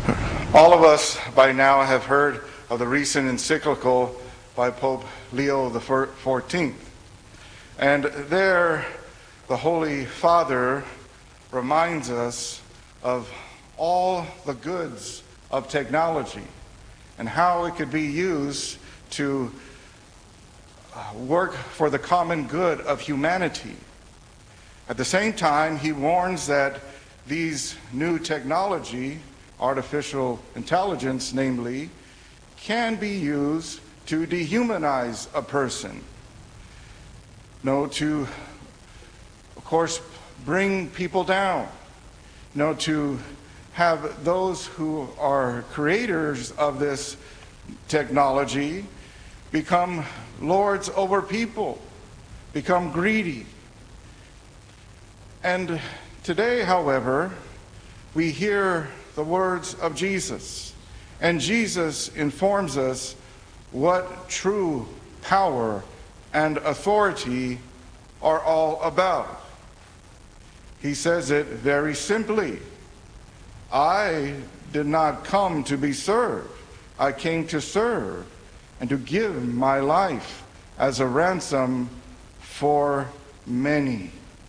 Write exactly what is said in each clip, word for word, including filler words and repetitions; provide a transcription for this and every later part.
All of us by now have heard of the recent encyclical by Pope Leo the fourteenth. And there, the Holy Father reminds us of all the goods of technology and how it could be used to work for the common good of humanity. At the same time, he warns that these new technology, artificial intelligence namely, can be used to dehumanize a person. No, to, of course, bring people down. No, to have those who are creators of this technology become lords over people, become greedy. And today, however, we hear the words of Jesus, and Jesus informs us what true power and authority are all about. He says it very simply. I did not come to be served. I came to serve and to give my life as a ransom for many.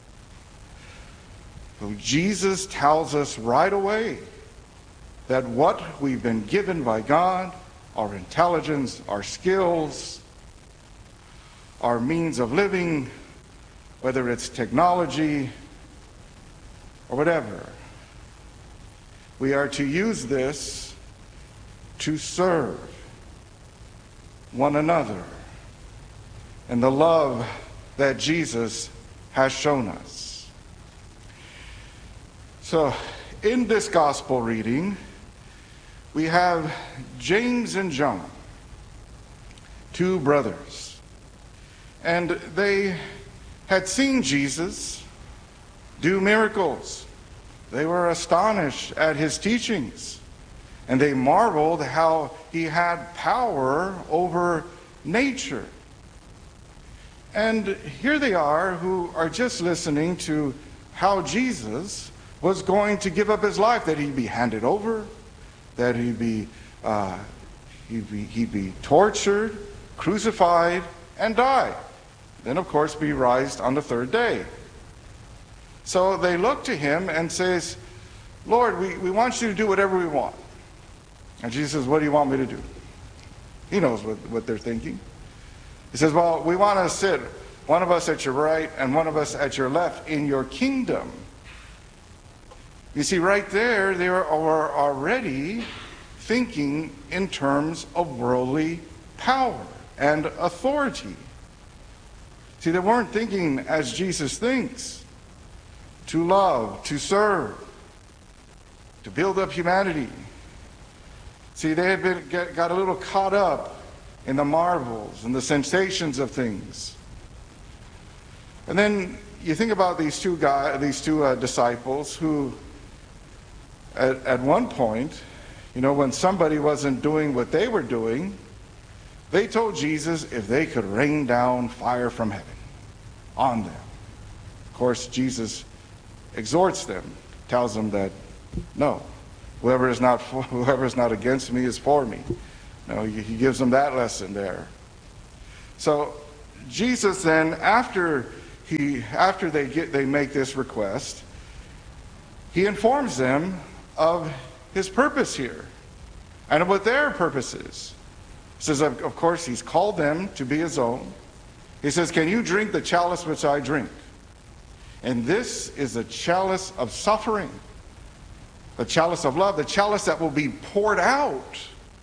So Jesus tells us right away that what we've been given by God, our intelligence, our skills, our means of living, whether it's technology or whatever, we are to use this to serve one another in the love that Jesus has shown us. So, in this gospel reading, we have James and John, two brothers, and they had seen Jesus do miracles. They were astonished at his teachings, and they marveled how he had power over nature. And here they are, who are just listening to how Jesus was going to give up his life, that he'd be handed over, that he'd be, uh, he'd be, he'd be tortured, crucified, and die. Then, of course, be raised on the third day. So they look to him and says, Lord, we, we want you to do whatever we want. And Jesus says, what do you want me to do? He knows what, what they're thinking. He says, well, we want to sit, one of us at your right and one of us at your left in your kingdom. You see, right there, they are already thinking in terms of worldly power and authority. See, they weren't thinking as Jesus thinks, to love, to serve, to build up humanity. See, they had been, get, got a little caught up in the marvels and the sensations of things. And then you think about these two guys, these two uh, disciples who, at, at one point, you know, when somebody wasn't doing what they were doing, they told Jesus if they could rain down fire from heaven on them. Of course, Jesus exhorts them, tells them that no, whoever is not for, whoever is not against me is for me. No, he gives them that lesson there. So Jesus then, after he after they get they make this request, he informs them of his purpose here and what their purpose is. He says, of, of course, he's called them to be his own. He says, can you drink the chalice which I drink? And this is a chalice of suffering, the chalice of love, the chalice that will be poured out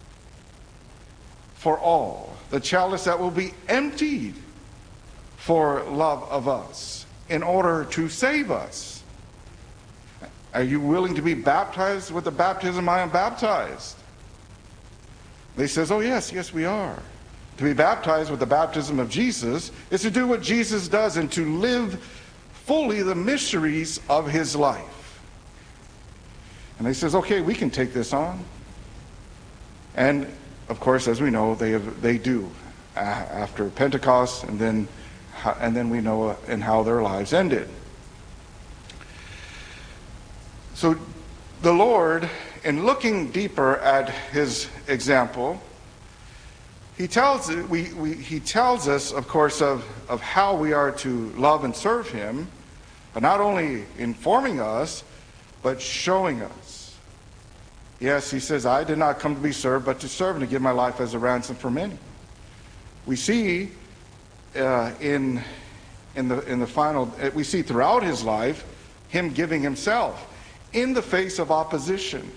for all, the chalice that will be emptied for love of us in order to save us. Are you willing to be baptized with the baptism I am baptized? They says, oh yes, yes we are. To be baptized with the baptism of Jesus is to do what Jesus does and to live fully the mysteries of his life. And they says, okay, we can take this on. And of course, as we know, they have, they do uh, after Pentecost, and then and then we know uh, and how their lives ended. So The Lord, in looking deeper at his example, he tells, we, we, he tells us, of course, of, of how we are to love and serve him, but not only informing us, but showing us. Yes, he says, I did not come to be served, but to serve and to give my life as a ransom for many. We see uh, in, in, the, in the final, we see throughout his life, him giving himself in the face of opposition.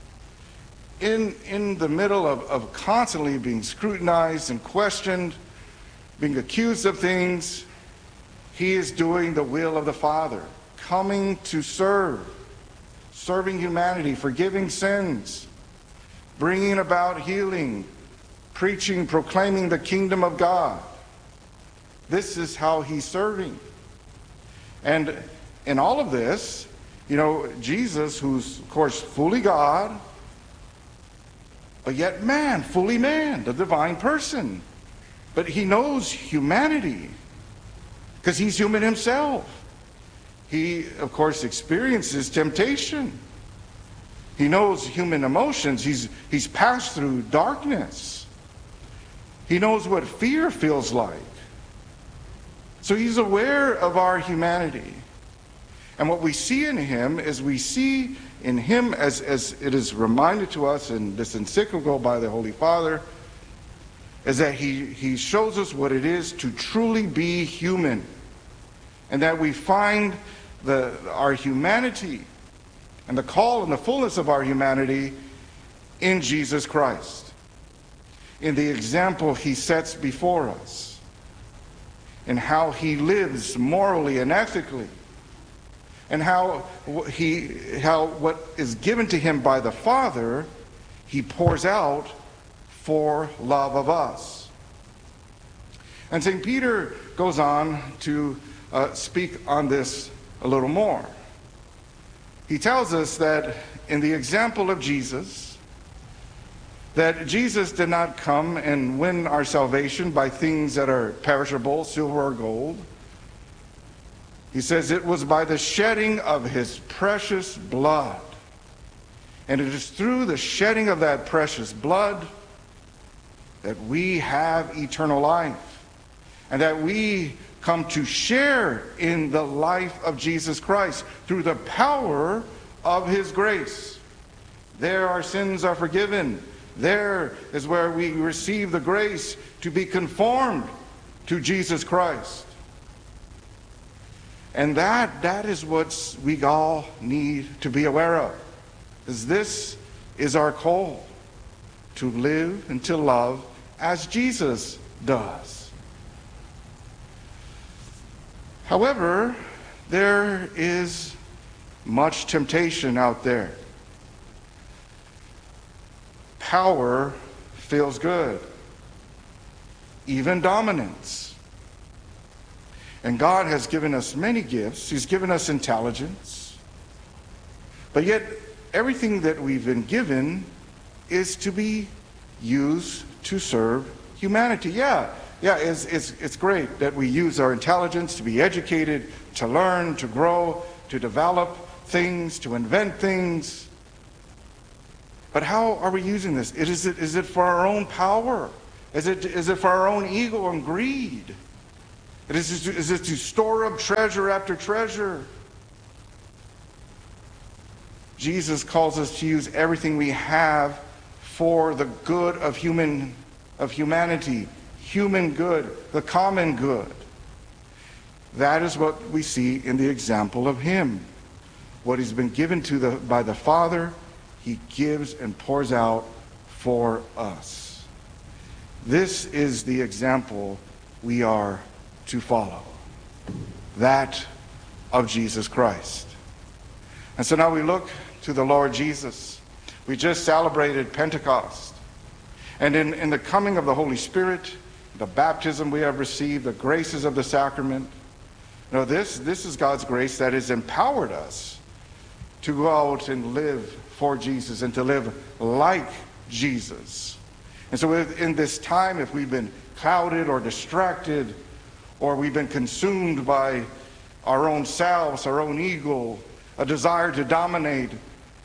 In, in the middle of, of constantly being scrutinized and questioned, being accused of things, he is doing the will of the Father, coming to serve, serving humanity, forgiving sins, bringing about healing, preaching, proclaiming the kingdom of God. This is how he's serving. And in all of this, you know, Jesus, who's, of course, fully God, but yet man, fully man, the divine person. But he knows humanity because he's human himself. He, of course, experiences temptation. He knows human emotions. He's, he's passed through darkness. He knows what fear feels like. So he's aware of our humanity. And what we see in him is we see in him, as, as it is reminded to us in this encyclical by the Holy Father, is that he, he shows us what it is to truly be human. And that we find the, our humanity and the call and the fullness of our humanity in Jesus Christ. In the example he sets before us. In how he lives morally and ethically. And how he, how what is given to him by the Father, he pours out for love of us. And Saint Peter goes on to uh, speak on this a little more. He tells us that in the example of Jesus, that Jesus did not come and win our salvation by things that are perishable, silver or gold. He says it was by the shedding of his precious blood. And it is through the shedding of that precious blood that we have eternal life. And that we come to share in the life of Jesus Christ through the power of his grace. There our sins are forgiven. There is where we receive the grace to be conformed to Jesus Christ. And that, that is what we all need to be aware of. Is this is our call, to live and to love as Jesus does. However, there is much temptation out there. Power feels good, even dominance. And God has given us many gifts. He's given us intelligence. But yet, everything that we've been given is to be used to serve humanity. Yeah, yeah, it's, it's, it's great that we use our intelligence to be educated, to learn, to grow, to develop things, to invent things. But how are we using this? It, is, it, is it for our own power? Is it, is it for our own ego and greed? It is, is it to store up treasure after treasure? Jesus calls us to use everything we have for the good of human, of humanity, human good, the common good. That is what we see in the example of him. What he's been given to the, by the Father, he gives and pours out for us. This is the example we are to follow, that of Jesus Christ. And so now we look to the Lord Jesus. We just celebrated Pentecost. And in, in the coming of the Holy Spirit, the baptism we have received, the graces of the sacrament, you know, this, this is God's grace that has empowered us to go out and live for Jesus and to live like Jesus. And so in this time, if we've been clouded or distracted, or we've been consumed by our own selves, our own ego, a desire to dominate,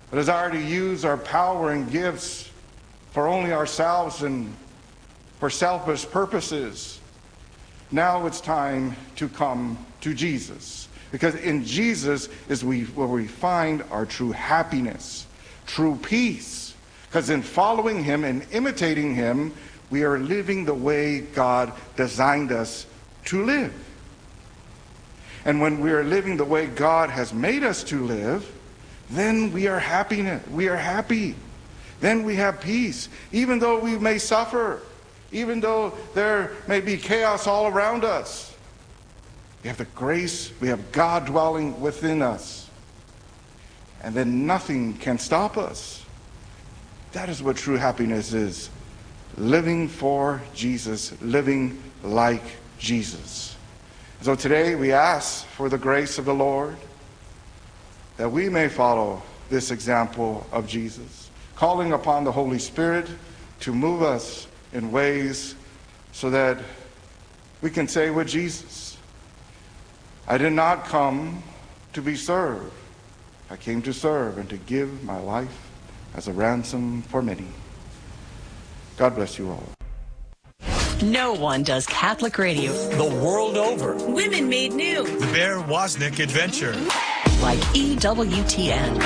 a desire to use our power and gifts for only ourselves and for selfish purposes. Now it's time to come to Jesus, because in Jesus is we, where we find our true happiness, true peace, because in following him and imitating him, we are living the way God designed us to live. And when we are living the way God has made us to live, then we are happiness. We are happy. Then we have peace, even though we may suffer, even though there may be chaos all around us. We have the grace, we have God dwelling within us. And then nothing can stop us. That is what true happiness is. Living for Jesus, living like Jesus. So today we ask for the grace of the Lord that we may follow this example of Jesus, calling upon the Holy Spirit to move us in ways so that we can say with Jesus, I did not come to be served. I came to serve and to give my life as a ransom for many. God bless you all. No one does Catholic radio the world over. Women Made New. The Bear Wozniak Adventure. Like E W T N.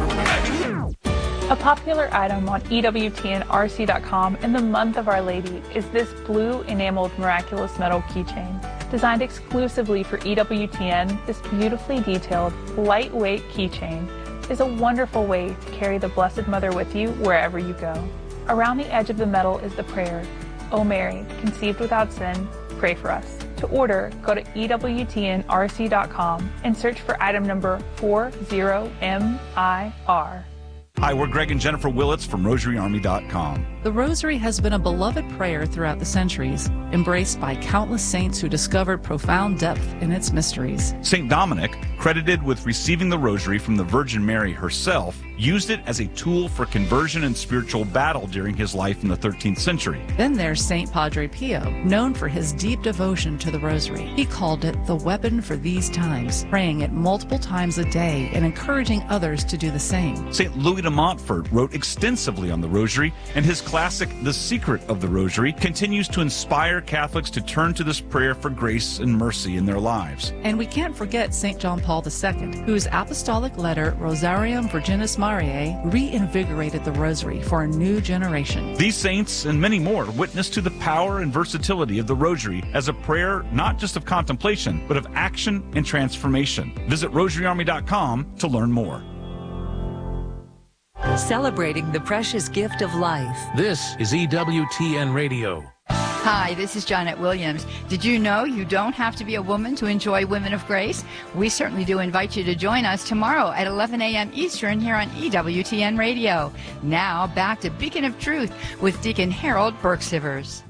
A popular item on E W T N R C dot com in the month of Our Lady is this blue enameled miraculous metal keychain. Designed exclusively for E W T N, this beautifully detailed, lightweight keychain is a wonderful way to carry the Blessed Mother with you wherever you go. Around the edge of the metal is the prayer, O Mary, conceived without sin, pray for us. To order, go to E W T N R C dot com and search for item number four zero M I R. Hi, we're Greg and Jennifer Willits from Rosary Army dot com. The Rosary has been a beloved prayer throughout the centuries, embraced by countless saints who discovered profound depth in its mysteries. Saint Dominic, credited with receiving the Rosary from the Virgin Mary herself, used it as a tool for conversion and spiritual battle during his life in the thirteenth century. Then there's Saint Padre Pio, known for his deep devotion to the Rosary. He called it the weapon for these times, praying it multiple times a day and encouraging others to do the same. Saint Louis de Montfort wrote extensively on the Rosary, and his classic The Secret of the Rosary continues to inspire Catholics to turn to this prayer for grace and mercy in their lives. And we can't forget Saint John Paul the Second, whose apostolic letter Rosarium Virginis Mariae reinvigorated the Rosary for a new generation. These saints and many more witness to the power and versatility of the Rosary as a prayer not just of contemplation, but of action and transformation. Visit Rosary Army dot com to learn more. Celebrating the precious gift of life. This is E W T N Radio. Hi, this is Janet Williams. Did you know you don't have to be a woman to enjoy Women of Grace? We certainly do invite you to join us tomorrow at eleven a.m. Eastern here on E W T N Radio. Now, back to Beacon of Truth with Deacon Harold Burke-Sivers.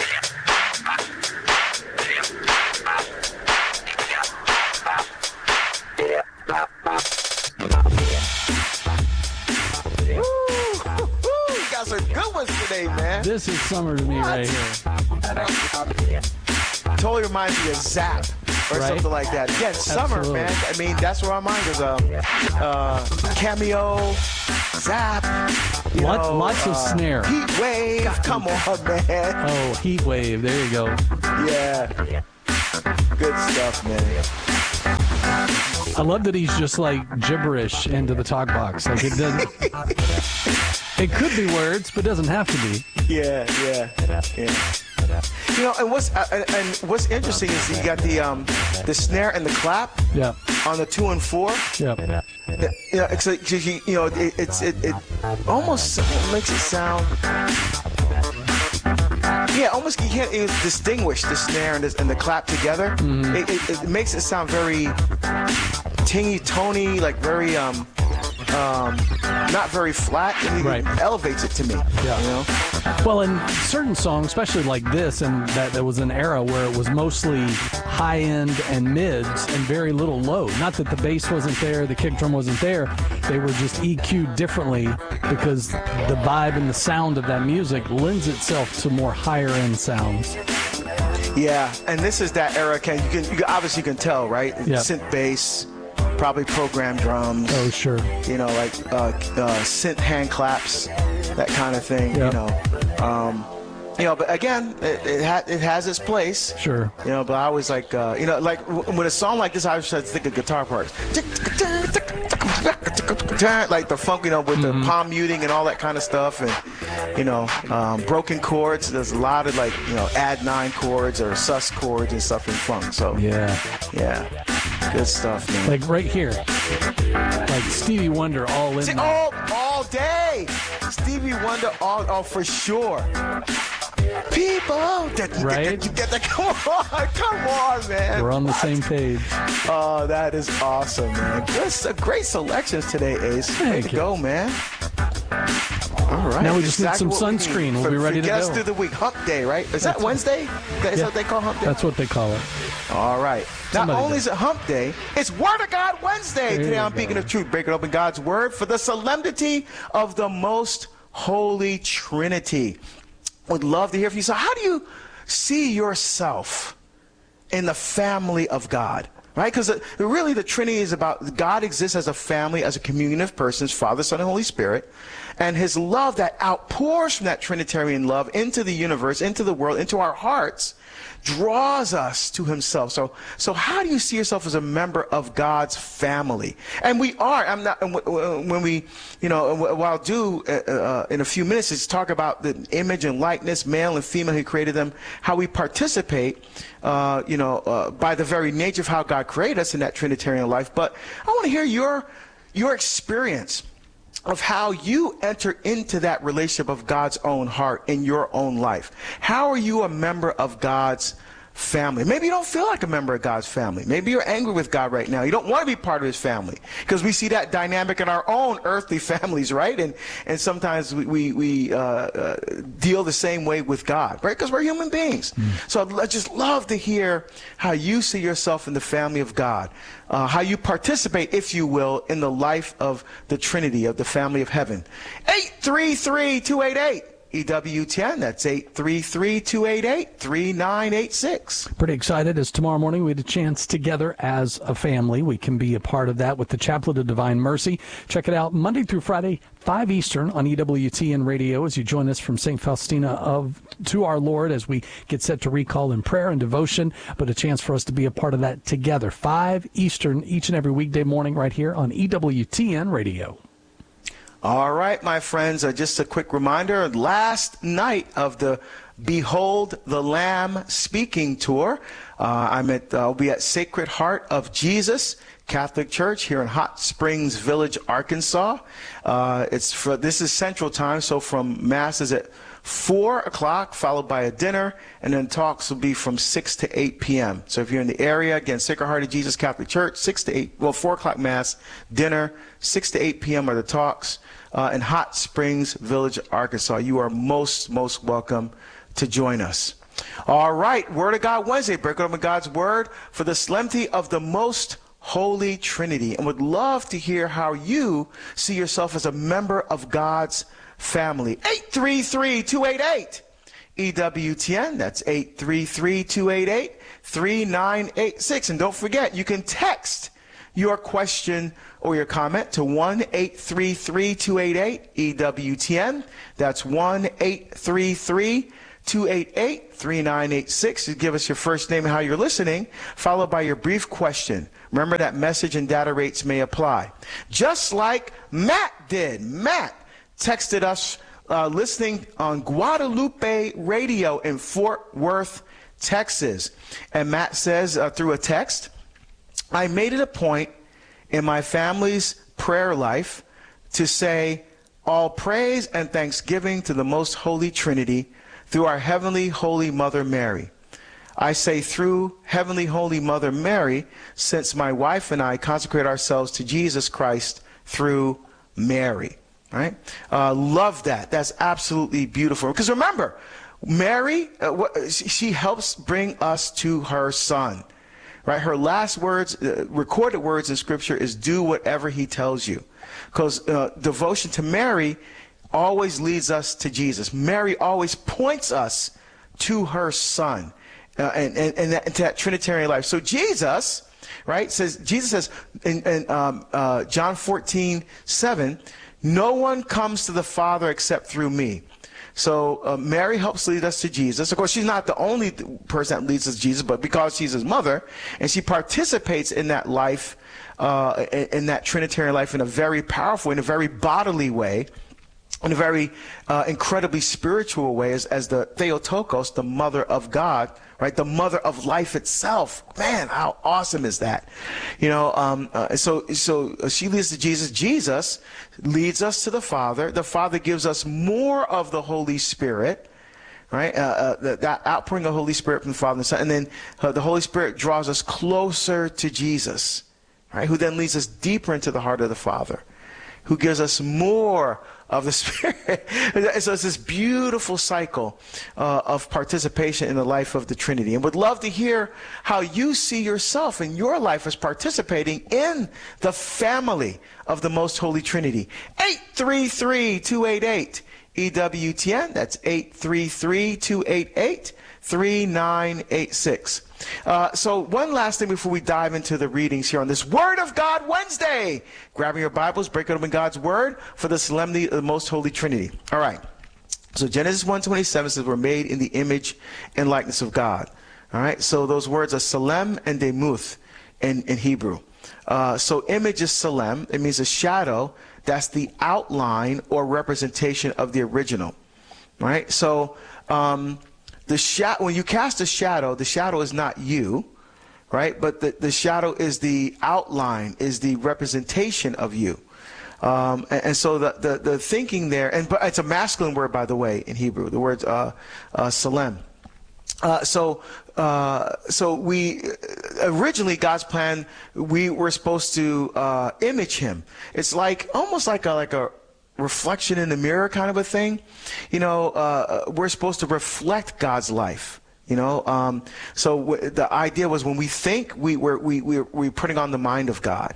Good ones today, man. This is summer to me what? right here. Totally reminds me of Zap or right? something like that. Again, summer, Absolutely. man. I mean, that's where our mind goes. Uh, uh, Cameo, Zap. You lots, know, lots uh, of snare. Heat Wave. Come on, man. Oh, Heat Wave. There you go. Yeah. Good stuff, man. I love that he's just like gibberish into the talk box. Like it doesn't. It could be words, but doesn't have to be. Yeah, yeah, yeah. You know, and what's uh, and what's interesting is you got the um the snare and the clap. Yeah. On the two and four. Yeah. You know, it's like, you know, it, it's it, it almost makes it sound. Yeah, almost you can't even distinguish the snare and the, and the clap together. Mm-hmm. It, it, it makes it sound very tingy, tony, like very um. Um, not very flat, and it right. elevates it to me. Yeah. You know? Well, in certain songs, especially like this, and that there was an era where it was mostly high end and mids and very little low. Not that the bass wasn't there, the kick drum wasn't there. They were just E Q'd differently because the vibe and the sound of that music lends itself to more higher end sounds. Yeah, and this is that era. Can you can you obviously can tell, right? Yeah. Synth bass. probably programmed drums. Oh, sure. You know, like uh, uh, synth hand claps, that kind of thing. Yep. You know, um, you know. But again, it it, ha- it has its place. Sure. You know, but I always like, uh, you know, like w- with a song like this, I always try to think of guitar parts. Like the funk, you know, with mm-hmm. the palm muting and all that kind of stuff, and you know, um, broken chords. There's a lot of like, you know, add nine chords or sus chords and stuff in funk. So yeah, yeah, good stuff, man. Like right here, like Stevie Wonder, all in. See, there. all all day, Stevie Wonder, all oh for sure. People, that, right? That, that, that, come on, come on, man. We're on the what? same page. Oh, that is awesome, man. That's a great selections today, Ace. Way to go, man. All right. Now we just exactly need some sunscreen. We we'll for, be ready to get go. us through the week. Hump Day, right? Is That's that Wednesday? Is yeah. what they call Hump Day? That's what they call it. All right. Somebody Not only does. is it Hump Day, it's Word of God Wednesday. There Today you I'm go. Beacon of Truth, breaking open God's Word for the solemnity of the Most Holy Trinity. Would love to hear from you. So how do you see yourself in the family of God? Right? Because really the Trinity is about God exists as a family, as a communion of persons, Father, Son, and Holy Spirit. And his love that outpours from that Trinitarian love into the universe, into the world, into our hearts, draws us to himself. So, so how do you see yourself as a member of God's family? And we are. I'm not. When we, you know, what I'll do uh, in a few minutes is talk about the image and likeness, male and female, he created them. How we participate, uh, you know, uh, by the very nature of how God created us in that Trinitarian life. But I want to hear your your experience of how you enter into that relationship of God's own heart in your own life. How are you a member of God's family? Maybe you don't feel like a member of God's family. Maybe you're angry with God right now. You don't want to be part of his family, because we see that dynamic in our own earthly families, right? And and sometimes we, we, we uh, uh, deal the same way with God, right? Because we're human beings. Mm. So I'd just love to hear how you see yourself in the family of God, uh, how you participate, if you will, in the life of the Trinity, of the family of heaven. eight three three, two eight eight. E W ten, that's eight three three, two eight eight, three nine eight six. Pretty excited as tomorrow morning we had a chance together as a family. We can be a part of that with the Chaplet of Divine Mercy. Check it out Monday through Friday, five Eastern on E W T N Radio as you join us from Saint Faustina of to our Lord as we get set to recall in prayer and devotion, but a chance for us to be a part of that together. five Eastern each and every weekday morning right here on E W T N Radio. All right, my friends, uh, just a quick reminder, last night of the Behold the Lamb speaking tour, uh, I'm at, uh, I'll be at Sacred Heart of Jesus Catholic Church here in Hot Springs Village, Arkansas. Uh, it's for, this is Central Time, so from Mass is at four o'clock, followed by a dinner, and then talks will be from six to eight p.m. So if you're in the area, again, Sacred Heart of Jesus Catholic Church, six to eight, well, four o'clock Mass, dinner, six to eight p.m. are the talks. Uh, in Hot Springs Village, Arkansas. You are most, most welcome to join us. All right, Word of God Wednesday, breaking open God's Word for the solemnity of the Most Holy Trinity, and would love to hear how you see yourself as a member of God's family. eight three three, two eight eight, E W T N, that's eight three three, two eight eight, three nine eight six. And don't forget, you can text your question or your comment to one eight three three, two eight eight, E W T N. That's one eight three three, two eight eight, three nine eight six. You give us your first name and how you're listening, followed by your brief question. Remember that message and data rates may apply. Just like Matt did. Matt texted us uh, listening on Guadalupe Radio in Fort Worth, Texas. And Matt says uh, through a text, I made it a point in my family's prayer life to say all praise and thanksgiving to the Most Holy Trinity through our Heavenly Holy Mother Mary. I say through Heavenly Holy Mother Mary, since my wife and I consecrate ourselves to Jesus Christ through Mary. Right? Uh, love that. That's absolutely beautiful. Because remember, Mary, uh, what, she helps bring us to her Son. Right? Her last words, uh, recorded words in Scripture is do whatever he tells you. Because uh, devotion to Mary always leads us to Jesus. Mary always points us to her Son uh, and, and, and that, into that Trinitarian life. So Jesus right? It says Jesus says in, in um, uh, John fourteen seven, no one comes to the Father except through me. So uh, Mary helps lead us to Jesus. Of course, she's not the only person that leads us to Jesus, but because she's his mother, and she participates in that life, uh, in, in that Trinitarian life in a very powerful, in a very bodily way, in a very uh, incredibly spiritual way, as, as the Theotokos, the mother of God, right? The mother of life itself. Man, how awesome is that? You know, um, uh, so so she leads to Jesus. Jesus leads us to the Father. The Father gives us more of the Holy Spirit, right? Uh, uh, that, that outpouring of the Holy Spirit from the Father and the Son. And then uh, the Holy Spirit draws us closer to Jesus, right? Who then leads us deeper into the heart of the Father, who gives us more of the Spirit. So it's this beautiful cycle uh, of participation in the life of the Trinity. And would love to hear how you see yourself in your life as participating in the family of the Most Holy Trinity. eight three three, two eight eight, E W T N. That's eight three three, two eight eight, three nine eight six. Uh, so one last thing before we dive into the readings here on this Word of God Wednesday. Grabbing your Bibles, breaking open God's Word for the solemnity of the Most Holy Trinity. All right. So Genesis one twenty-seven says we're made in the image and likeness of God. All right. So those words are Salem and Demuth in, in Hebrew. Uh, so image is Salem. It means a shadow. That's the outline or representation of the original. All right. So um, the sha- when you cast a shadow, the shadow is not you, right? But the, the shadow is the outline, is the representation of you. Um, and, and so the, the, the thinking there, and but it's a masculine word, by the way, in Hebrew. The word's uh, uh, Salem. Uh, so, uh, so we originally God's plan, we were supposed to uh, image Him. It's like almost like a like a reflection in the mirror kind of a thing. You know, uh, we're supposed to reflect God's life. You know, um, so w- the idea was when we think, we we're we we're, we're putting on the mind of God.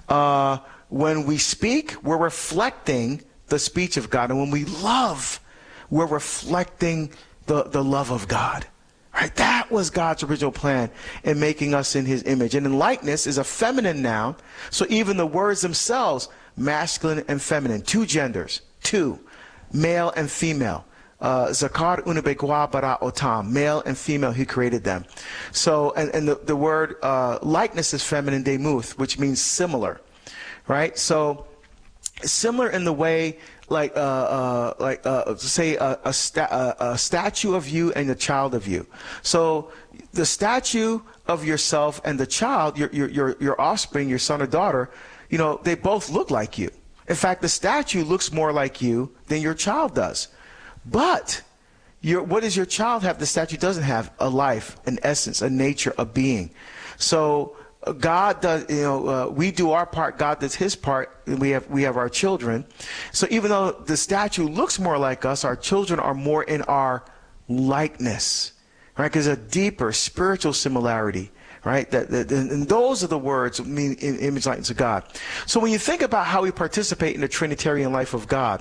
Uh, when we speak, we're reflecting the speech of God, and when we love, we're reflecting the the love of God. Right? That was God's original plan in making us in His image. And in likeness is a feminine noun. So even the words themselves, masculine and feminine, two genders, two, male and female. Uh, Zakar unabekwa bara otam, male and female, He created them. So, and, and the, the word uh, likeness is feminine, demuth, which means similar. Right? So, similar in the way, like, uh, uh, like, uh, say, a, a, sta- a, a statue of you and a child of you. So, the statue of yourself and the child, your, your, your, your offspring, your son or daughter, you know, they both look like you. In fact, the statue looks more like you than your child does. But, your, what does your child have the statue doesn't have? A life, an essence, a nature, a being. So, God does, you know, uh, we do our part, God does His part, and we have we have our children. So even though the statue looks more like us, our children are more in our likeness, right? Because a deeper spiritual similarity, right? That, that and those are the words mean image, likeness of God. So when you think about how we participate in the Trinitarian life of God,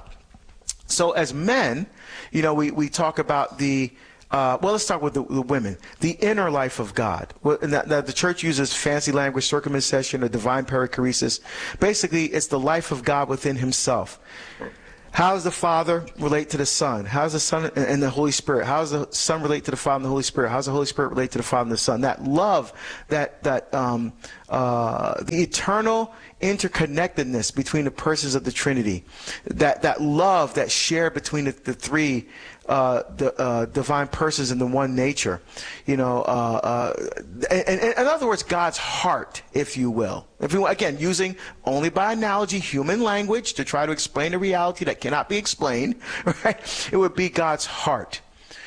so as men, you know, we we talk about the Uh, well, let's start with the, the women. The inner life of God. Well, and that, that the church uses fancy language, circumcision, or divine perichoresis. Basically, it's the life of God within Himself. How does the Father relate to the Son? How does the Son and the Holy Spirit? How does the Son relate to the Father and the Holy Spirit? How does the Holy Spirit relate to the Father and the Son? That love, that that um, uh, the eternal interconnectedness between the persons of the Trinity, that that love that shared between the, the three uh, the uh, divine persons in the one nature, you know, uh, uh, and, and, in other words, God's heart, if you will. If you again using only by analogy human language to try to explain a reality that cannot be explained, right? It would be God's heart,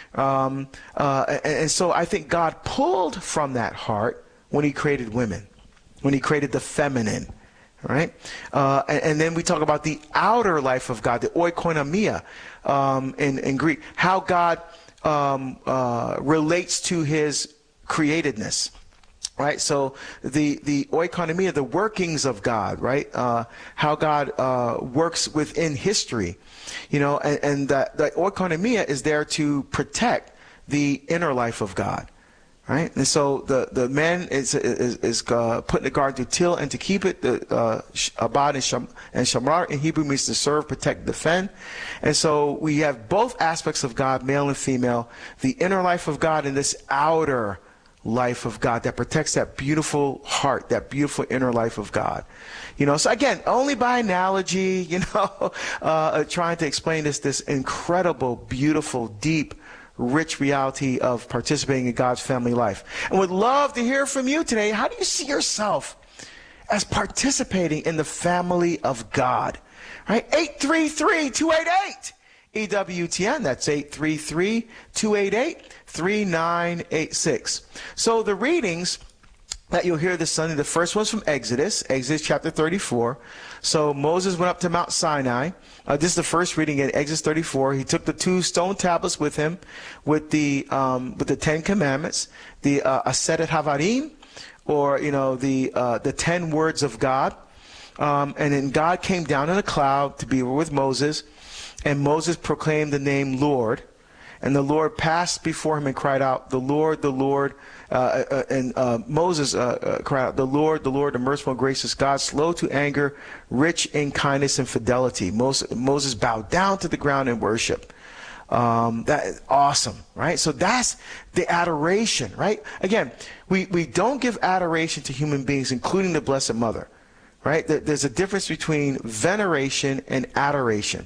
um, uh, and, and so I think God pulled from that heart when He created women, when He created the feminine. Right? Uh, and, and then we talk about the outer life of God, the oikonomia um, in, in Greek, how God um, uh, relates to His createdness. Right? So the, the oikonomia, the workings of God, right? Uh, how God uh, works within history. You know, and, and that, the oikonomia is there to protect the inner life of God. Right? And so the, the man is is, is uh, put in the garden to till and to keep it. The uh, abad and, sham, and shamrar in Hebrew means to serve, protect, defend. And so we have both aspects of God, male and female, the inner life of God and this outer life of God that protects that beautiful heart, that beautiful inner life of God. You know, so again, only by analogy, you know, uh, trying to explain this, this incredible, beautiful, deep, rich reality of participating in God's family life. And would love to hear from you today. How do you see yourself as participating in the family of God? Right? eight three three, two eight eight, E W T N. That's eight three three, two eight eight, three nine eight six. So the readings that you'll hear this Sunday, the first one's from Exodus, Exodus chapter thirty-four. So Moses went up to Mount Sinai. Uh, this is the first reading in Exodus thirty-four. He took the two stone tablets with him, with the um, with the Ten Commandments, the uh, Aseret Havarim, or you know the uh, the ten words of God. Um, and then God came down in a cloud to be with Moses, and Moses proclaimed the name Lord. And the Lord passed before him and cried out, "The Lord, the Lord." Uh, uh, and uh, Moses uh, uh, cried out, "The Lord, the Lord, the merciful and gracious God, slow to anger, rich in kindness and fidelity." Moses, Moses bowed down to the ground in worship. Um, that is awesome, right? So that's the adoration, right? Again, we, we don't give adoration to human beings, including the Blessed Mother, right? There's a difference between veneration and adoration.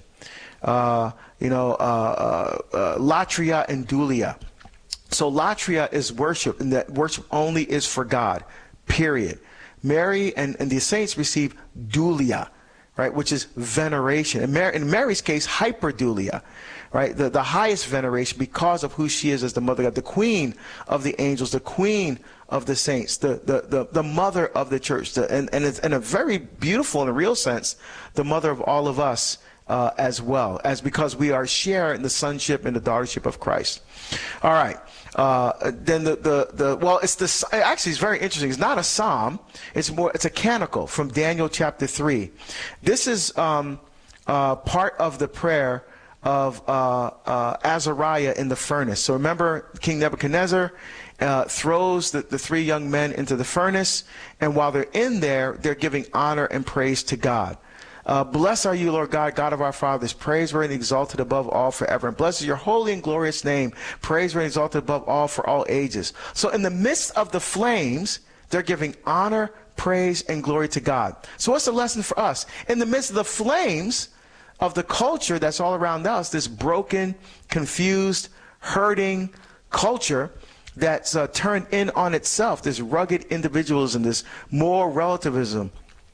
Uh, you know, uh, uh, uh, latria and dulia. So latria is worship, and that worship only is for God, period. Mary and, and the saints receive dulia, right, which is veneration. In, Mary, in Mary's case, hyperdulia, right, the, the highest veneration because of who she is as the mother of God, the queen of the angels, the queen of the saints, the the the, the mother of the church, the, and, and it's in a very beautiful and real sense, the mother of all of us. Uh, as well as because we are share in the sonship and the daughtership of Christ. All right. Uh, then the, the, the, well, it's the, actually it's very interesting. It's not a psalm. It's more, it's a canticle from Daniel chapter three. This is, um, uh, part of the prayer of, uh, uh, Azariah in the furnace. So remember King Nebuchadnezzar, uh, throws the, the three young men into the furnace. And while they're in there, they're giving honor and praise to God. Uh, blessed are you, Lord God, God of our fathers, praiseworthy and exalted above all forever. And blessed is your holy and glorious name, praiseworthy and exalted above all for all ages. So in the midst of the flames, they're giving honor, praise, and glory to God. So what's the lesson for us? In the midst of the flames of the culture that's all around us, this broken, confused, hurting culture that's uh, turned in on itself, this rugged individualism, this moral relativism,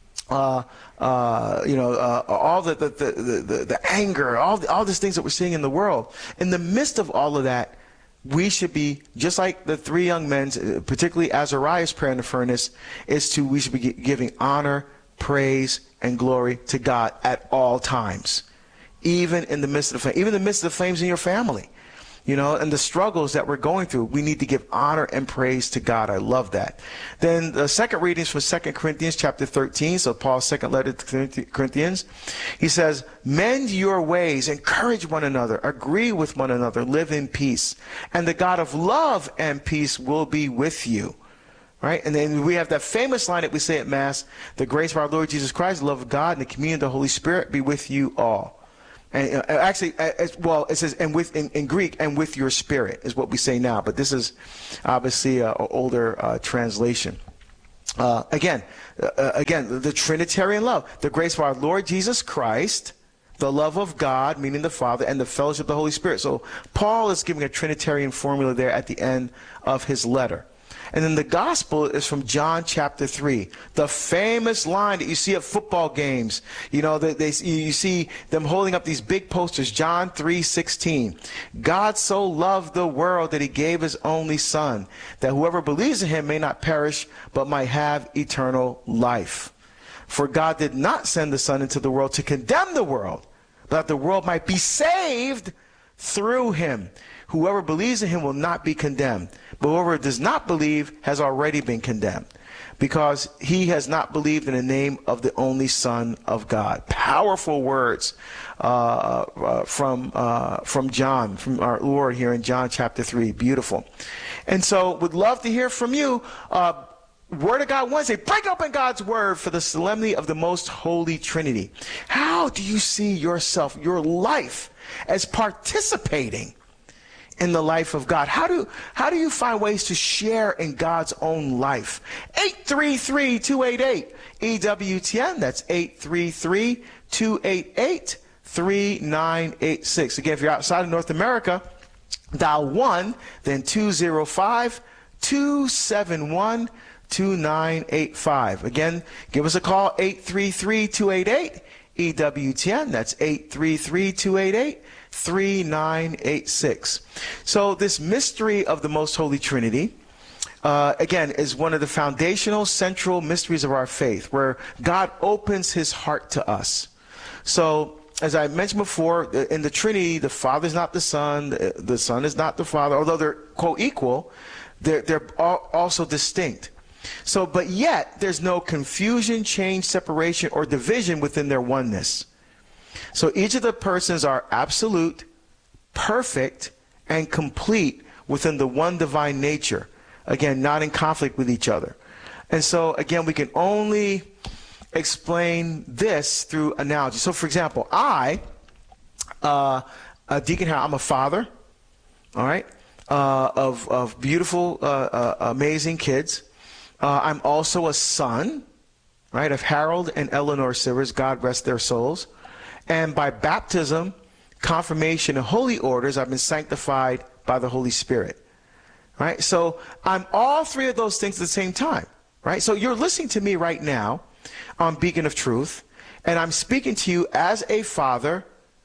Uh, uh, you know, uh, all the the, the, the, the anger, all, the, all these things that we're seeing in the world. In the midst of all of that, we should be, just like the three young men, particularly Azariah's prayer in the furnace, is to, we should be giving honor, praise, and glory to God at all times. Even in the midst of the, even in the midst of the flames in your family. You know, and the struggles that we're going through, we need to give honor and praise to God. I love that. Then the second reading is from Second Corinthians chapter thirteen. So Paul's second letter to Corinthians. He says, "Mend your ways, encourage one another, agree with one another, live in peace. And the God of love and peace will be with you." Right? And then we have that famous line that we say at Mass, "The grace of our Lord Jesus Christ, the love of God, and the communion of the Holy Spirit be with you all." And uh, actually, uh, well, it says, and with in, in Greek, "and with your spirit" is what we say now. But this is obviously an older uh, translation. Uh, again, uh, again, the Trinitarian love, the grace of our Lord Jesus Christ, the love of God, meaning the Father, and the fellowship of the Holy Spirit. So Paul is giving a Trinitarian formula there at the end of his letter. And then the gospel is from John chapter three, the famous line that you see at football games. You know, they, they, you see them holding up these big posters, John three sixteen. "God so loved the world that he gave his only son, that whoever believes in him may not perish, but might have eternal life. For God did not send the son into the world to condemn the world, but that the world might be saved through him. Whoever believes in him will not be condemned, but whoever does not believe has already been condemned, because he has not believed in the name of the only Son of God. Powerful words uh, uh, from uh, from John, from our Lord here in John chapter three. Beautiful. And so would love to hear from you. Uh, Word of God Wednesday. Break open God's Word for the solemnity of the most holy Trinity. How do you see yourself, your life, as participating in the life of God? How do how do you find ways to share in God's own life? eight three three, two eight eight, E W T N. That's eight three three, two eight eight, three nine eight six. Again, if you're outside of North America, dial one, then two zero five, two seven one, two nine eight five. Again, give us a call, eight three three, two eight eight, E W T N. That's eight three three, two eight eight, three nine eight six. So this mystery of the Most Holy Trinity, uh, again, is one of the foundational, central mysteries of our faith, where God opens his heart to us. So, as I mentioned before, in the Trinity, the Father is not the Son, the Son is not the Father, although they're co-equal, they're, they're also distinct. So, but yet, there's no confusion, change, separation, or division within their oneness. So each of the persons are absolute, perfect, and complete within the one divine nature. Again, not in conflict with each other. And so, again, we can only explain this through analogy. So, for example, I, uh, uh, Deacon Harold, I'm a father, all right, uh, of, of beautiful, uh, uh, amazing kids. Uh, I'm also a son, right, of Harold and Eleanor Sivers, God rest their souls. And by baptism, confirmation, and holy orders, I've been sanctified by the Holy Spirit, right? So I'm all three of those things at the same time, right? So you're listening to me right now on Beacon of Truth, and I'm speaking to you as a father,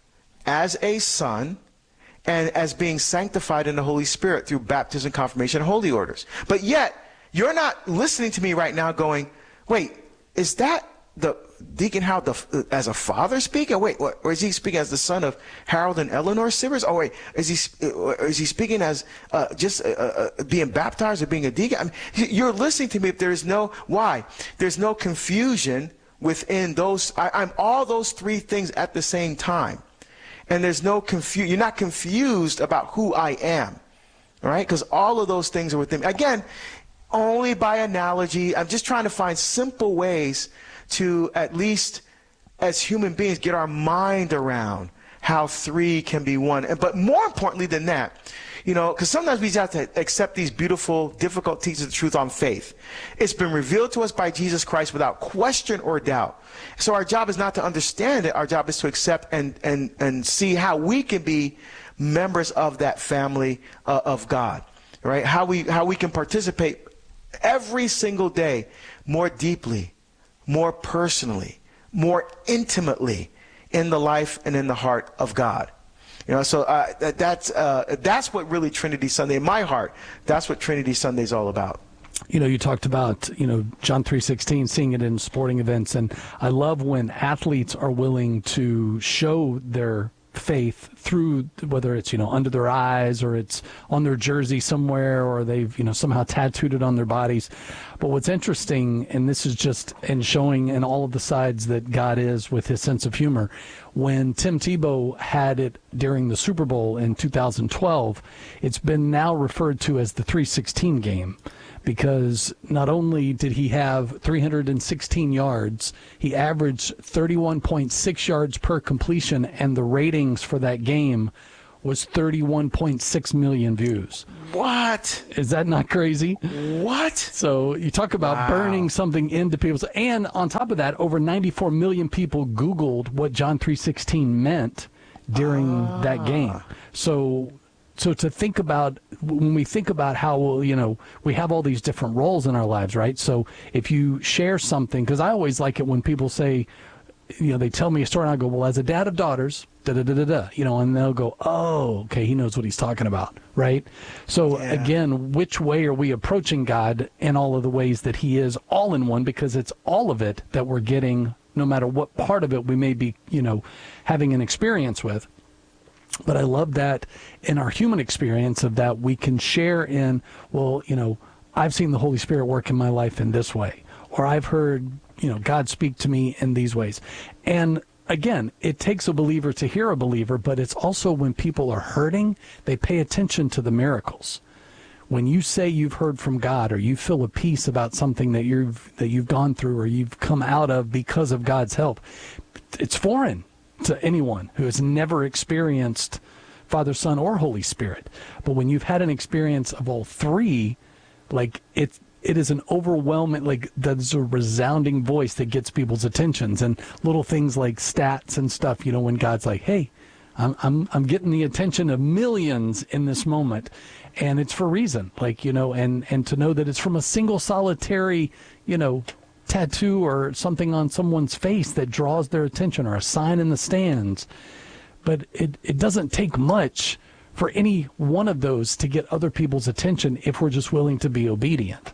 as a son, and as being sanctified in the Holy Spirit through baptism, confirmation, and holy orders. But yet, you're not listening to me right now going, wait, is that the Deacon Harold the, as a father speaking? Wait, what, or is he speaking as the son of Harold and Eleanor Sivers? Oh, wait, is he is he speaking as uh, just uh, uh, being baptized or being a deacon? I mean, you're listening to me. If there is no why, there's no confusion within those. I, I'm all those three things at the same time, and there's no confusion. You're not confused about who I am, all right? Because all of those things are within me. Again, only by analogy. I'm just trying to find simple ways to, at least as human beings, get our mind around how three can be one. But more importantly than that, you know, because sometimes we just have to accept these beautiful, difficult teachings of the truth on faith. It's been revealed to us by Jesus Christ without question or doubt. So our job is not to understand it. Our job is to accept and, and, and see how we can be members of that family uh, of God, right? How we, how we can participate every single day more deeply, more personally, more intimately in the life and in the heart of God. You know, so uh, that, that's uh, that's what really Trinity Sunday, in my heart, that's what Trinity Sunday is all about. You know, you talked about, you know, John three sixteen, seeing it in sporting events, and I love when athletes are willing to show their faith through, whether it's, you know, under their eyes or it's on their jersey somewhere, or they've, you know, somehow tattooed it on their bodies. But what's interesting, and this is just in showing in all of the sides that God is with his sense of humor, when Tim Tebow had it during the Super Bowl in two thousand twelve, it's been now referred to as the three sixteen game. Because not only did he have three hundred sixteen yards, he averaged thirty-one point six yards per completion, and the ratings for that game was thirty-one point six million views. What? Is that not crazy? What? So you talk about wow. burning something into people's... And on top of that, over ninety-four million people Googled what John three sixteen meant during ah. that game. So... So to think about, when we think about how, you know, we have all these different roles in our lives, right? So if you share something, because I always like it when people say, you know, they tell me a story and I go, well, as a dad of daughters, da-da-da-da-da, you know, and they'll go, oh, okay, he knows what he's talking about, right? So yeah. again, which way are we approaching God in all of the ways that he is all in one? Because it's all of it that we're getting, no matter what part of it we may be, you know, having an experience with. But I love that in our human experience of that we can share in, well, you know, I've seen the Holy Spirit work in my life in this way, or I've heard, you know, God speak to me in these ways. And again, it takes a believer to hear a believer, but it's also when people are hurting, they pay attention to the miracles. When you say you've heard from God, or you feel a peace about something that you've that you've gone through or you've come out of because of God's help, it's foreign to anyone who has never experienced Father, Son, or Holy Spirit. But when you've had an experience of all three, like it, it is an overwhelming, like there's a resounding voice that gets people's attentions, and little things like stats and stuff. You know, when God's like, "Hey, I'm I'm I'm getting the attention of millions in this moment," and it's for a reason. Like, you know, and and to know that it's from a single solitary, you know, tattoo or something on someone's face that draws their attention, or a sign in the stands. But it, it doesn't take much for any one of those to get other people's attention if we're just willing to be obedient.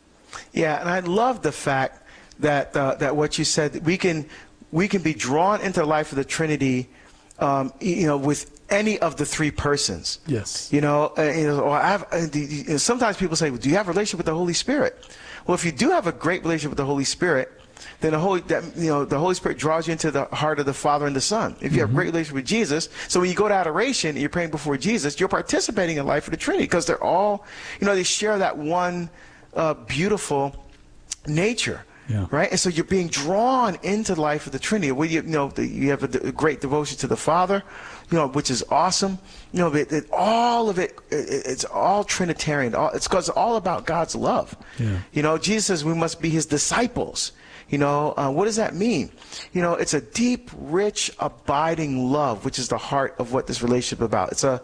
Yeah, and I love the fact that uh, that what you said, we can we can be drawn into the life of the Trinity, um, you know, with any of the three persons. Yes. You know, uh, you know, or I have, uh, the, you know, sometimes people say, well, do you have a relationship with the Holy Spirit? Well, if you do have a great relationship with the Holy Spirit, then the Holy, that, you know, the Holy Spirit draws you into the heart of the Father and the Son. If you mm-hmm. have a great relationship with Jesus, so when you go to adoration and you're praying before Jesus, you're participating in the life of the Trinity, because they're all, you know, they share that one uh, beautiful nature. Yeah. Right? And so you're being drawn into the life of the Trinity. Where you, you know, the, you have a, a great devotion to the Father, you know, which is awesome. You know, it, it, all of it, it, it's all Trinitarian. All, it's because it's all about God's love. Yeah. You know, Jesus says we must be his disciples. You know, uh, what does that mean? You know, it's a deep, rich, abiding love, which is the heart of what this relationship is about. It's a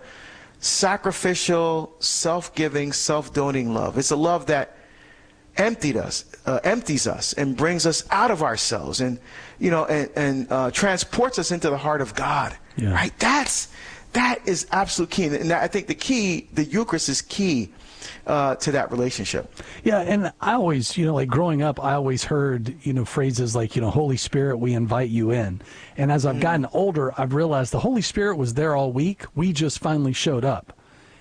sacrificial, self-giving, self-donating love. It's a love that emptied us, uh, empties us, and brings us out of ourselves, and you know, and, and uh, transports us into the heart of God. Yeah. Right? That's that is absolute key, and I think the key, the Eucharist, is key uh, to that relationship. Yeah, and I always, you know, like growing up, I always heard, you know, phrases like, you know, Holy Spirit, we invite you in. And as I've mm. gotten older, I've realized the Holy Spirit was there all week. We just finally showed up.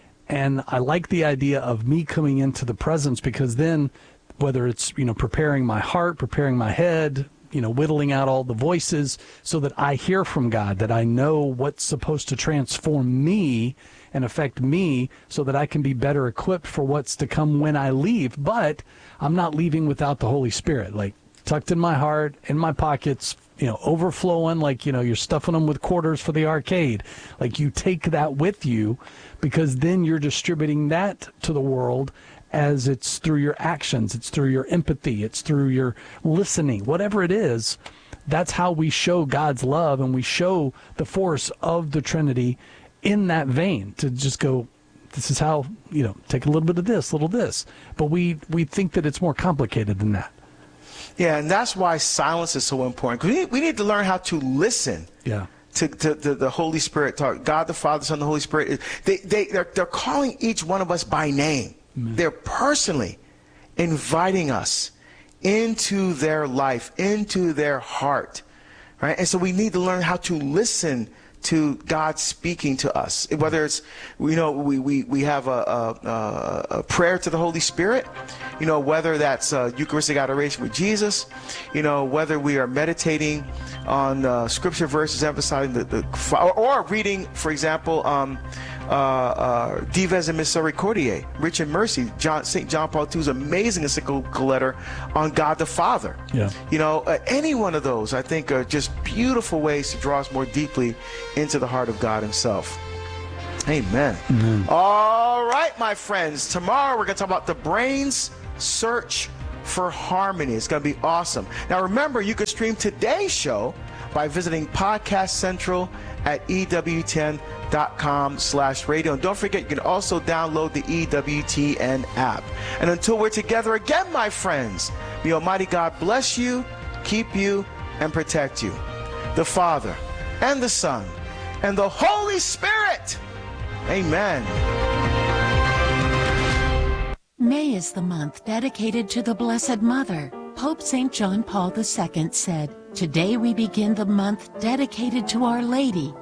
And I like the idea of me coming into the presence, because then, whether it's, you know, preparing my heart, preparing my head, you know, whittling out all the voices so that I hear from God, that I know what's supposed to transform me and affect me so that I can be better equipped for what's to come when I leave. But I'm not leaving without the Holy Spirit, like tucked in my heart, in my pockets, you know, overflowing, like, you know, you're stuffing them with quarters for the arcade. Like, you take that with you, because then you're distributing that to the world, as it's through your actions, it's through your empathy, it's through your listening, whatever it is. That's how we show God's love, and we show the force of the Trinity in that vein, to just go, this is how, you know, take a little bit of this, a little this. But we, we think that it's more complicated than that. Yeah, and that's why silence is so important. Because we, we need to learn how to listen. Yeah. To, to, to the Holy Spirit, talk. God the Father, Son, the Holy Spirit. They, they, they're, they're calling each one of us by name. Amen. They're personally inviting us into their life, into their heart, right? And so we need to learn how to listen to God speaking to us. Whether it's, you know, we, we, we have a, a, a prayer to the Holy Spirit, you know, whether that's uh, Eucharistic adoration with Jesus, you know, whether we are meditating on uh, scripture verses emphasizing the, the or, or reading, for example, um, uh, uh, Dives et Misericordiae, Rich in Mercy, John, Saint John Paul the Second's amazing encyclical letter on God the Father. Yeah. You know, uh, any one of those, I think, are just beautiful ways to draw us more deeply into the heart of God himself. Amen. Mm-hmm. All right, my friends. Tomorrow we're going to talk about the brain's search for harmony. It's going to be awesome. Now, remember, you can stream today's show by visiting Podcast Central at E W T N dot com slash radio. And don't forget, you can also download the E W T N app. And until we're together again, my friends, may Almighty God bless you, keep you, and protect you. The Father, and the Son, and the Holy Spirit. Amen. May is the month dedicated to the Blessed Mother. Pope Saint John Paul the Second said, "Today we begin the month dedicated to Our Lady,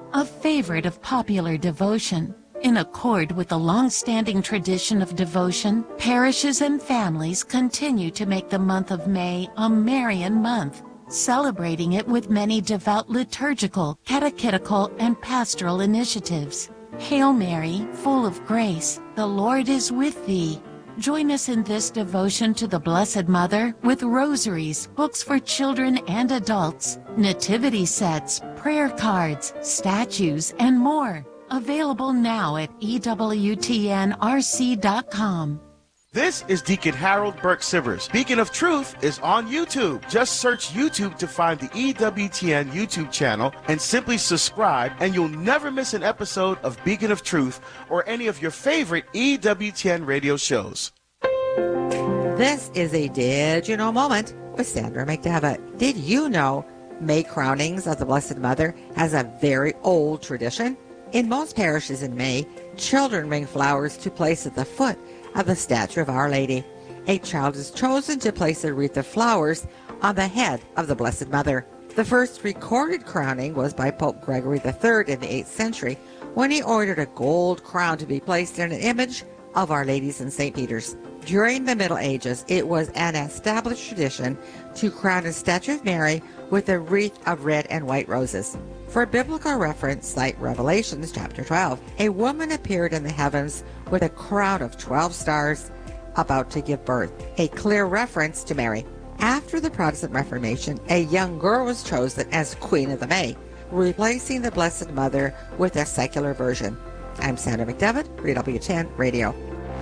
a favorite of popular devotion. In accord with the long-standing tradition of devotion, parishes and families continue to make the month of May a Marian month, celebrating it with many devout liturgical, catechetical, and pastoral initiatives. Hail Mary, full of grace, the Lord is with thee. Join us in this devotion to the Blessed Mother with rosaries, books for children and adults, nativity sets, prayer cards, statues, and more. Available now at E W T N R C dot com. This is Deacon Harold Burke Sivers. Beacon of Truth is on YouTube. Just search YouTube to find the E W T N YouTube channel and simply subscribe, and you'll never miss an episode of Beacon of Truth or any of your favorite E W T N radio shows. This is a Did You Know moment with Sandra McDevitt. Did you know May crownings of the Blessed Mother has a very old tradition? In most parishes in May, children bring flowers to place at the foot of the statue of Our Lady. A child is chosen to place a wreath of flowers on the head of the Blessed Mother. The first recorded crowning was by Pope Gregory the Third in the eighth century, when he ordered a gold crown to be placed in an image of Our Lady's in Saint Peter's. During the Middle Ages, it was an established tradition to crown a statue of Mary with a wreath of red and white roses. For biblical reference, cite Revelations chapter twelve. A woman appeared in the heavens with a crown of twelve stars about to give birth, a clear reference to Mary. After the Protestant Reformation, a young girl was chosen as Queen of the May, replacing the Blessed Mother with a secular version. I'm Sandra McDevitt for E W T N Radio.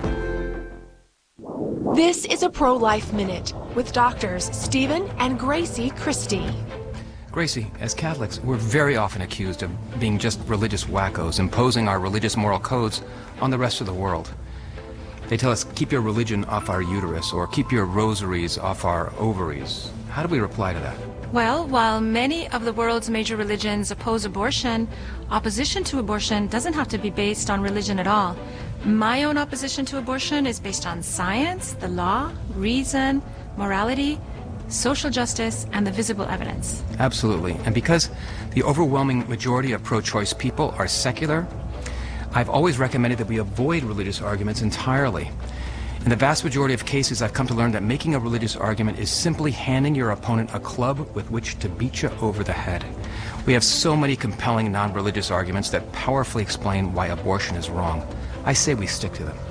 This is a Pro-Life Minute with doctors Stephen and Gracie Christie. Gracie, as Catholics, we're very often accused of being just religious wackos, imposing our religious moral codes on the rest of the world. They tell us, keep your religion off our uterus, or keep your rosaries off our ovaries. How do we reply to that? Well, while many of the world's major religions oppose abortion, opposition to abortion doesn't have to be based on religion at all. My own opposition to abortion is based on science, the law, reason, morality, social justice, and the visible evidence. Absolutely. And because the overwhelming majority of pro-choice people are secular, I've always recommended that we avoid religious arguments entirely. In the vast majority of cases, I've come to learn that making a religious argument is simply handing your opponent a club with which to beat you over the head. We have so many compelling non-religious arguments that powerfully explain why abortion is wrong. I say we stick to them.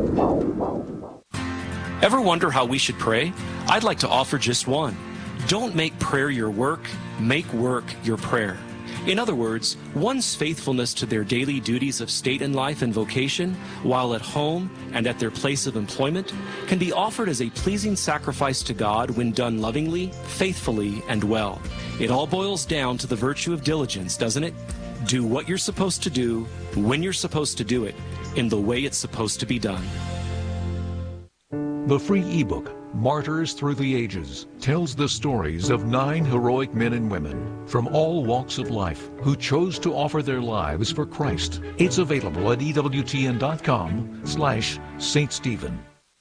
Ever wonder how we should pray? I'd like to offer just one. Don't make prayer your work, make work your prayer. In other words, one's faithfulness to their daily duties of state and life and vocation, while at home and at their place of employment, can be offered as a pleasing sacrifice to God when done lovingly, faithfully, and well. It all boils down to the virtue of diligence, doesn't it? Do what you're supposed to do, when you're supposed to do it, in the way it's supposed to be done. The free ebook, Martyrs Through the Ages, tells the stories of nine heroic men and women from all walks of life who chose to offer their lives for Christ. It's available at E W T N dot com slash Saint Stephen.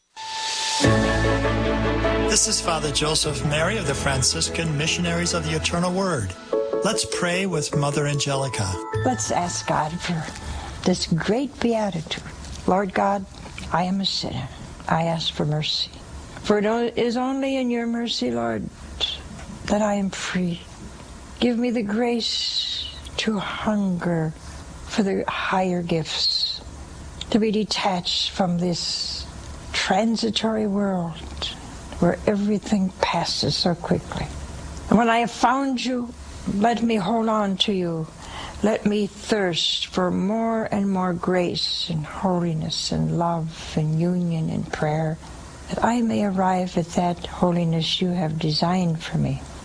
This is Father Joseph Mary of the Franciscan Missionaries of the Eternal Word. Let's pray with Mother Angelica. Let's ask God for this great beatitude. Lord God, I am a sinner. I ask for mercy. For it is only in your mercy, Lord, that I am free. Give me the grace to hunger for the higher gifts, to be detached from this transitory world where everything passes so quickly. And when I have found you, let me hold on to you. Let me thirst for more and more grace and holiness and love and union and prayer, that I may arrive at that holiness you have designed for me.